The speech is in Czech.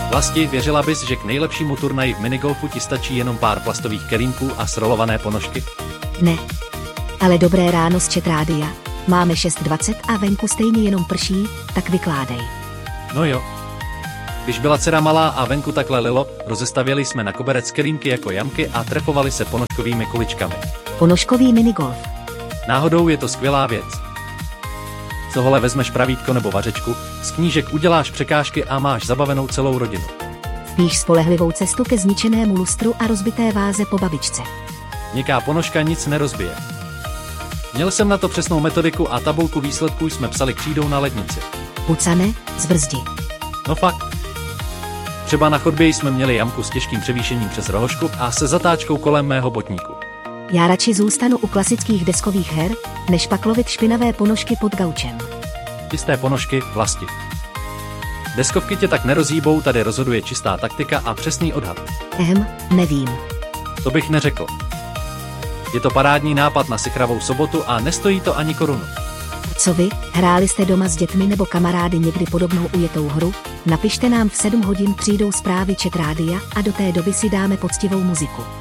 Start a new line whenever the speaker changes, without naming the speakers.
Vlasti, věřila bys, že k nejlepšímu turnaji v minigolfu ti stačí jenom pár plastových kelímků a srolované ponožky?
Ne. Ale dobré ráno z Chat Rádia. Máme 6:20 a venku stejně jenom prší, tak vykládej.
No jo. Když byla dcera malá a venku takhle lilo, rozestavěli jsme na koberec kelímky jako jamky a trefovali se ponožkovými kuličkami.
Ponožkový minigolf.
Náhodou je to skvělá věc. Co hole vezmeš pravítko nebo vařečku, z knížek uděláš překážky a máš zabavenou celou rodinu.
Spíš spolehlivou cestu ke zničenému lustru a rozbité váze po babičce.
Měkká ponožka nic nerozbije. Měl jsem na to přesnou metodiku a tabulku výsledků jsme psali křídou na lednici.
Pucane, zbrzdi.
No fakt. Třeba na chodbě jsme měli jamku s těžkým převýšením přes rohožku a se zatáčkou kolem mého botníku.
Já radši zůstanu u klasických deskových her, než pak lovit špinavé ponožky pod gaučem.
Čisté ponožky, vlasti. Deskovky tě tak nerozhýbou, tady rozhoduje čistá taktika a přesný odhad.
Nevím.
To bych neřekl. Je to parádní nápad na sichravou sobotu a nestojí to ani korunu.
Co vy, hráli jste doma s dětmi nebo kamarády někdy podobnou ujetou hru? Napište nám, v 7 hodin přijdou zprávy Chat Rádia a do té doby si dáme poctivou muziku.